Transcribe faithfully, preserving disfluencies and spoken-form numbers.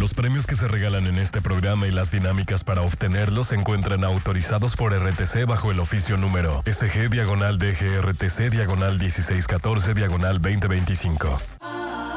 Los premios que se regalan en este programa y las dinámicas para obtenerlos se encuentran autorizados por R T C bajo el oficio número S G diagonal D G R T C diagonal dieciséis catorce diagonal veinte veinticinco.